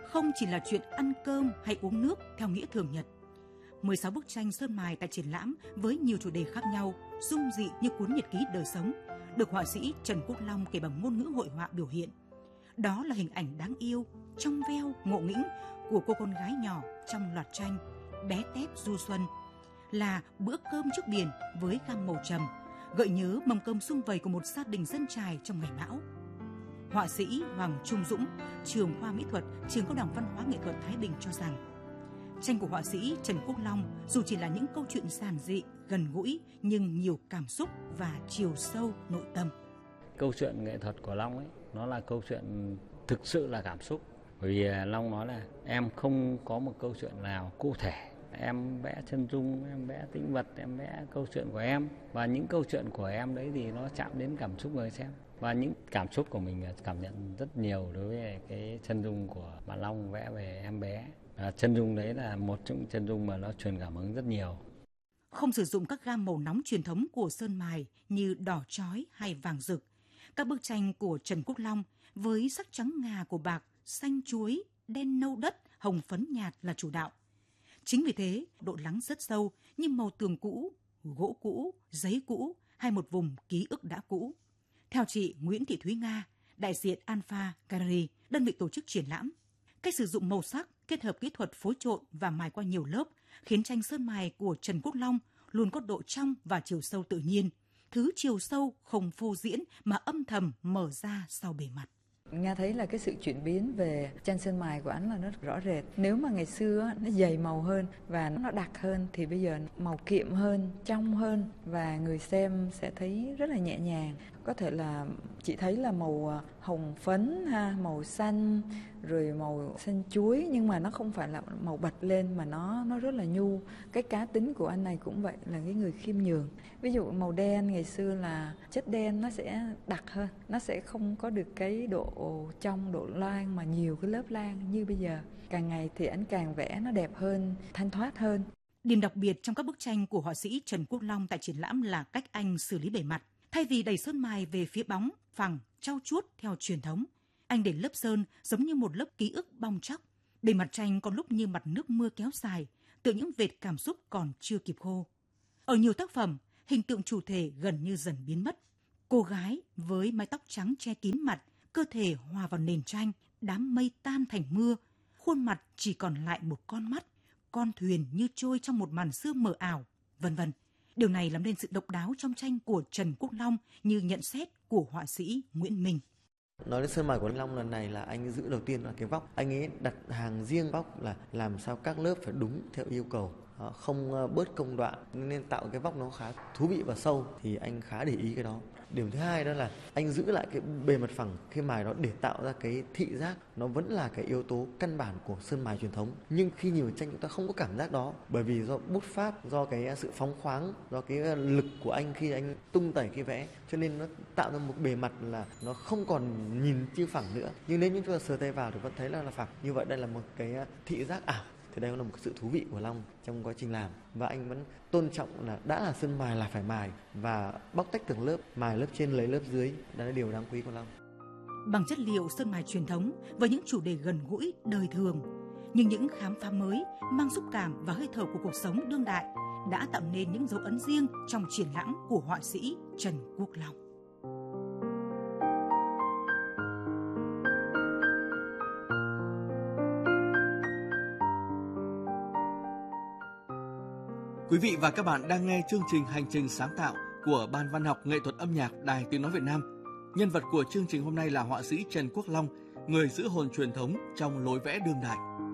không chỉ là chuyện ăn cơm hay uống nước theo nghĩa thường nhật. 16 bức tranh sơn mài tại triển lãm với nhiều chủ đề khác nhau, dung dị như cuốn nhật ký đời sống, được họa sĩ Trần Quốc Long kể bằng ngôn ngữ hội họa biểu hiện. Đó là hình ảnh đáng yêu, trong veo, ngộ nghĩnh của cô con gái nhỏ trong loạt tranh Bé Tép Du Xuân, là bữa cơm trước biển với gam màu trầm, gợi nhớ mâm cơm sum vầy của một gia đình dân chài trong ngày bão. Họa sĩ Hoàng Trung Dũng, trường khoa mỹ thuật, trường cao đẳng văn hóa nghệ thuật Thái Bình cho rằng tranh của họa sĩ Trần Quốc Long dù chỉ là những câu chuyện giản dị, gần gũi nhưng nhiều cảm xúc và chiều sâu nội tâm. Câu chuyện nghệ thuật của Long ấy, nó là câu chuyện thực sự là cảm xúc. Bởi vì Long nói là em không có một câu chuyện nào cụ thể. Em vẽ chân dung, em vẽ tĩnh vật, em vẽ câu chuyện của em. Và những câu chuyện của em đấy thì nó chạm đến cảm xúc người xem. Và những cảm xúc của mình cảm nhận rất nhiều đối với cái chân dung của bạn Long vẽ về em bé. Chân dung đấy là một trong những chân dung mà nó truyền cảm hứng rất nhiều. Không sử dụng các gam màu nóng truyền thống của sơn mài như đỏ chói hay vàng rực. Các bức tranh của Trần Quốc Long với sắc trắng ngà của bạc, xanh chuối, đen nâu đất, hồng phấn nhạt là chủ đạo. Chính vì thế, độ lắng rất sâu như màu tường cũ, gỗ cũ, giấy cũ hay một vùng ký ức đã cũ. Theo chị Nguyễn Thị Thúy Nga, đại diện Alpha Gallery, đơn vị tổ chức triển lãm, cách sử dụng màu sắc kết hợp kỹ thuật phối trộn và mài qua nhiều lớp khiến tranh sơn mài của Trần Quốc Long luôn có độ trong và chiều sâu tự nhiên, thứ chiều sâu không phô diễn mà âm thầm mở ra sau bề mặt. Nga thấy là cái sự chuyển biến về tranh sơn mài của anh là nó rõ rệt. Nếu mà ngày xưa nó dày màu hơn và nó đặc hơn thì bây giờ màu kiệm hơn, trong hơn và người xem sẽ thấy rất là nhẹ nhàng. Có thể là chị thấy là màu hồng phấn ha, màu xanh, rồi màu xanh chuối nhưng mà nó không phải là màu bật lên mà nó rất là nhu. Cái cá tính của anh này cũng vậy, là cái người khiêm nhường. Ví dụ màu đen ngày xưa là chất đen nó sẽ đặc hơn, nó sẽ không có được cái độ trong, độ loang mà nhiều cái lớp lang như bây giờ. Càng ngày thì anh càng vẽ nó đẹp hơn, thanh thoát hơn. Điểm đặc biệt trong các bức tranh của họa sĩ Trần Quốc Long tại triển lãm là cách anh xử lý bề mặt. Thay vì đẩy sơn mài về phía bóng, phẳng, trau chuốt theo truyền thống, anh để lớp sơn giống như một lớp ký ức bong tróc. Bề mặt tranh có lúc như mặt nước mưa kéo dài, tựa những vệt cảm xúc còn chưa kịp khô. Ở nhiều tác phẩm, hình tượng chủ thể gần như dần biến mất. Cô gái với mái tóc trắng che kín mặt, cơ thể hòa vào nền tranh, đám mây tan thành mưa, khuôn mặt chỉ còn lại một con mắt, con thuyền như trôi trong một màn sương mờ ảo, vân vân. Điều này làm nên sự độc đáo trong tranh của Trần Quốc Long như nhận xét của họa sĩ Nguyễn Minh. Nói đến sơn mài của anh Long lần này là anh giữ đầu tiên là cái vóc. Anh ấy đặt hàng riêng vóc là làm sao các lớp phải đúng theo yêu cầu, không bớt công đoạn nên tạo cái vóc nó khá thú vị và sâu, thì anh khá để ý cái đó. Điểm thứ hai đó là anh giữ lại cái bề mặt phẳng khi mài đó để tạo ra cái thị giác, nó vẫn là cái yếu tố căn bản của sơn mài truyền thống. Nhưng khi nhìn vào tranh chúng ta không có cảm giác đó, bởi vì do bút pháp, do cái sự phóng khoáng, do cái lực của anh khi anh tung tẩy cái vẽ, cho nên nó tạo ra một bề mặt là nó không còn nhìn như phẳng nữa. Nhưng nếu như chúng ta sờ tay vào thì vẫn thấy là phẳng. Như vậy đây là một cái thị giác ảo. Thì đây là một sự thú vị của Long trong quá trình làm. Và anh vẫn tôn trọng là đã là sơn mài là phải mài và bóc tách từng lớp, mài lớp trên lấy lớp dưới. Đó là điều đáng quý của Long. Bằng chất liệu sơn mài truyền thống với những chủ đề gần gũi, đời thường, nhưng những khám phá mới mang xúc cảm và hơi thở của cuộc sống đương đại đã tạo nên những dấu ấn riêng trong triển lãm của họa sĩ Trần Quốc Long. Quý vị và các bạn đang nghe chương trình Hành trình sáng tạo của Ban Văn học Nghệ thuật âm nhạc Đài Tiếng nói Việt Nam. Nhân vật của chương trình hôm nay là họa sĩ Trần Quốc Long, người giữ hồn truyền thống trong lối vẽ đương đại.